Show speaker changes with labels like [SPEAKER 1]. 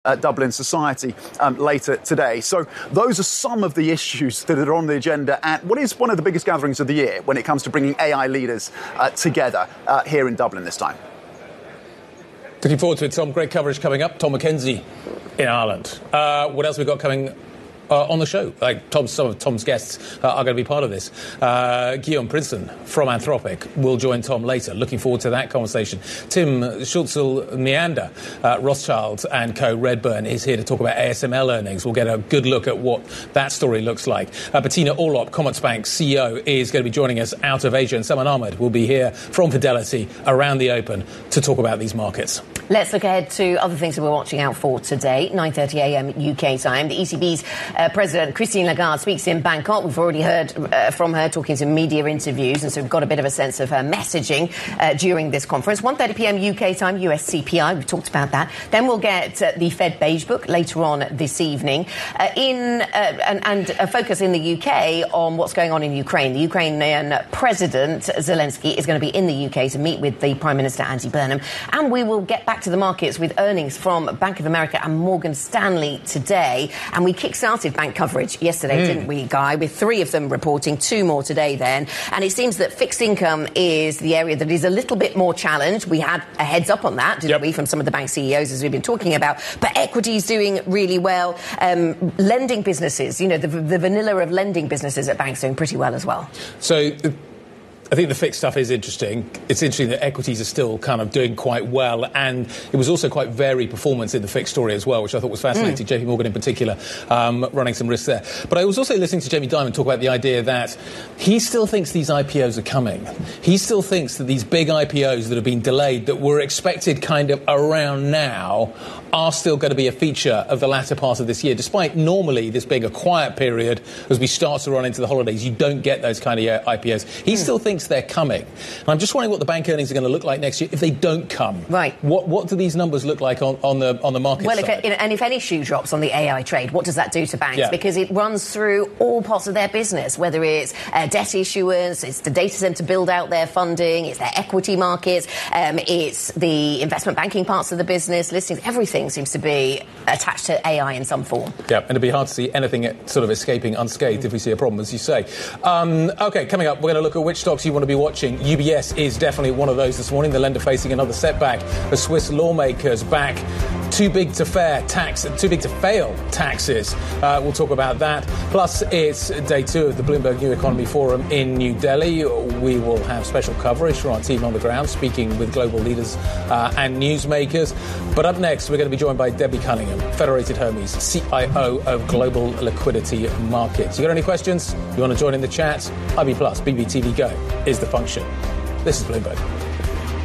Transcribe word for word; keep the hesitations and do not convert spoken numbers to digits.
[SPEAKER 1] Uh, Dublin Society um, later today. So those are some of the issues that are on the agenda at what is one of the biggest gatherings of the year when it comes to bringing A I leaders uh, together uh, here in Dublin this time.
[SPEAKER 2] Looking forward to it, Tom. Great coverage coming up. Tom Mackenzie in Ireland. Uh, what else have we got coming Uh, on the show? Like Tom, some of Tom's guests uh, are going to be part of this. Uh, Guillaume Princeton from Anthropic will join Tom later. Looking forward to that conversation. Tim Schulze-Meander, uh, Rothschild and Co. Redburn is here to talk about A S M L earnings. We'll get a good look at what that story looks like. Uh, Bettina Orlop, Commerzbank C E O, is going to be joining us out of Asia, and Salman Ahmed will be here from Fidelity around the Open to talk about these markets.
[SPEAKER 3] Let's look ahead to other things that we're watching out for today. nine thirty a m U K time. The E C B's uh, President Christine Lagarde speaks in Bangkok. We've already heard uh, from her talking to media interviews, and so we've got a bit of a sense of her messaging uh, during this conference. one thirty p m U K time, U S C P I. We've talked about that. Then we'll get uh, the Fed Beige Book later on this evening. Uh, in uh, and, and a focus in the U K on what's going on in Ukraine. The Ukrainian President Zelensky is going to be in the U K to meet with the Prime Minister Andy Burnham, and we will get back to the markets with earnings from Bank of America and Morgan Stanley today. And we kick-started bank coverage yesterday, mm. didn't we, Guy, with three of them reporting, two more today then. And it seems that fixed income is the area that is a little bit more challenged. We had a heads up on that, didn't yep. we, from some of the bank C E Os, as we've been talking about. But equity is doing really well. Um, lending businesses, you know, the, the vanilla of lending businesses at banks doing pretty well as well.
[SPEAKER 2] So I think the fixed stuff is interesting. It's interesting that equities are still kind of doing quite well, and it was also quite varied performance in the fixed story as well, which I thought was fascinating. Mm. J P Morgan in particular, um, running some risks there. But I was also listening to Jamie Dimon talk about the idea that he still thinks these I P Os are coming. He still thinks that these big I P Os that have been delayed, that were expected kind of around now, are still going to be a feature of the latter part of this year. Despite normally this being a quiet period as we start to run into the holidays, you don't get those kind of I P Os. He mm. still thinks they're coming. And I'm just wondering what the bank earnings are going to look like next year if they don't come.
[SPEAKER 3] Right.
[SPEAKER 2] What what do these numbers look like on, on the on the market
[SPEAKER 3] well,
[SPEAKER 2] side?
[SPEAKER 3] Well, if and if any shoe drops on the A I trade, what does that do to banks?
[SPEAKER 2] Yeah.
[SPEAKER 3] Because it runs through all parts of their business, whether it's uh, debt issuance, it's the data center to build out their funding, it's their equity markets, um, it's the investment banking parts of the business, listings, everything seems to be attached to A I in some form.
[SPEAKER 2] Yeah, and it'd be hard to see anything sort of escaping unscathed if we see a problem, as you say. Um, OK, coming up, we're going to look at which stocks you want to be watching. U B S is definitely one of those this morning. The lender facing another setback. The Swiss lawmakers back too big to fair tax, too big to fail taxes. Uh, we'll talk about that. Plus, it's day two of the Bloomberg New Economy Forum in New Delhi. We will have special coverage from our team on the ground, speaking with global leaders uh, and newsmakers. But up next, we're going to be joined by Debbie Cunningham, Federated Hermes, C I O of Global Liquidity Markets. You got any questions? You want to join in the chat? I B Plus, B B T V Go is the function. This is Bloomberg.